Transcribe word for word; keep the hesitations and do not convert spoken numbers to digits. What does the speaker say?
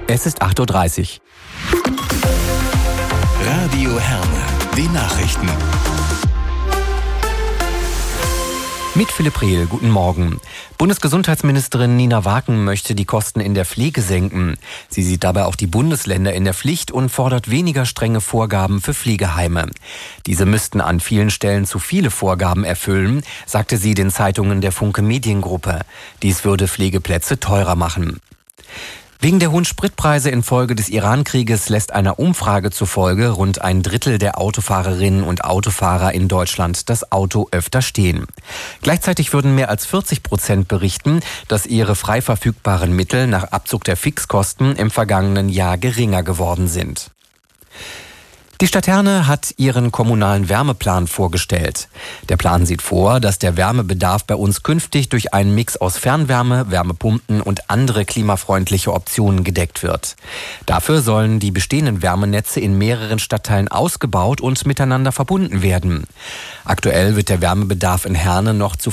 Es ist acht Uhr dreißig. Radio Herne, die Nachrichten. Mit Philipp Rehl, guten Morgen. Bundesgesundheitsministerin Nina Waken möchte die Kosten in der Pflege senken. Sie sieht dabei auch die Bundesländer in der Pflicht und fordert weniger strenge Vorgaben für Pflegeheime. Diese müssten an vielen Stellen zu viele Vorgaben erfüllen, sagte sie den Zeitungen der Funke Mediengruppe. Dies würde Pflegeplätze teurer machen. Wegen der hohen Spritpreise infolge des Iran-Krieges lässt einer Umfrage zufolge rund ein Drittel der Autofahrerinnen und Autofahrer in Deutschland das Auto öfter stehen. Gleichzeitig würden mehr als vierzig Prozent berichten, dass ihre frei verfügbaren Mittel nach Abzug der Fixkosten im vergangenen Jahr geringer geworden sind. Die Stadt Herne hat ihren kommunalen Wärmeplan vorgestellt. Der Plan sieht vor, dass der Wärmebedarf bei uns künftig durch einen Mix aus Fernwärme, Wärmepumpen und andere klimafreundliche Optionen gedeckt wird. Dafür sollen die bestehenden Wärmenetze in mehreren Stadtteilen ausgebaut und miteinander verbunden werden. Aktuell wird der Wärmebedarf in Herne noch zu